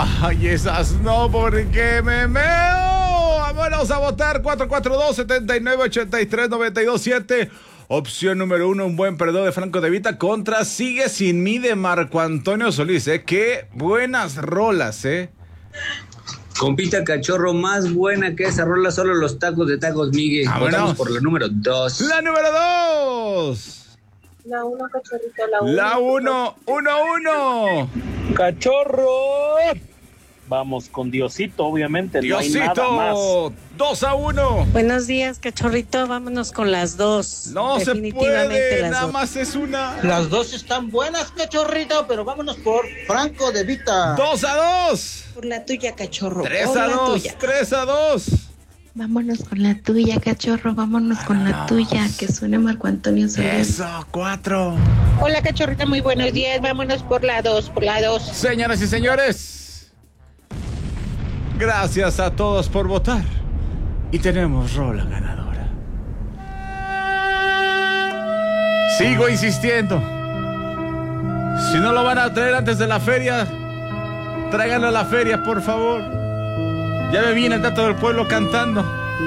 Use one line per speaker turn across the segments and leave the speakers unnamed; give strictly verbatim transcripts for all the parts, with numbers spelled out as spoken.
Ay, esas no, porque me meo. Vámonos a votar. Cuatro cuatro dos, siete nueve, ocho tres, nueve dos siete. Opción número uno, un buen perdón de Franco De Vita contra Sigue Sin Mí de Marco Antonio Solís, ¿eh? Qué buenas rolas, ¿eh?
Compita Cachorro, más buena que esa rola, solo los tacos de Tacos Miguel.
Vámonos.
Votamos por la número dos.
La número dos.
La uno, Cachorrito, la uno.
La uno, uno, uno.
Cachorro. Vamos con Diosito, obviamente.
Diosito,
no hay nada más.
dos a uno.
Buenos días, Cachorrito. Vámonos con las dos.
No se
Definitivamente
puede,
las
nada
dos.
más es una.
Las dos están buenas, Cachorrito, pero vámonos por Franco De Vita.
Dos a dos.
Por la tuya, Cachorro.
Tres
por
a
la
dos.
tuya.
Tres a dos.
Vámonos con la tuya, Cachorro, vámonos con la tuya, que suene Marco Antonio Solís.
Eso, cuatro.
Hola, Cachorrita, muy buenos días. Vámonos por la dos, por la dos.
Señoras y señores, gracias a todos por votar. Y tenemos rola ganadora. Sigo insistiendo. Si no lo van a traer antes de la feria, tráiganlo a la feria, por favor. Ya me viene el dato del pueblo cantando.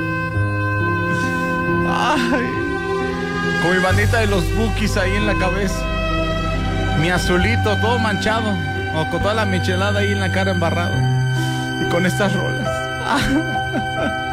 Ay, con mi bandita de los Bukis ahí en la cabeza. Mi azulito todo manchado, o con toda la michelada ahí en la cara embarrado. Y con estas rolas.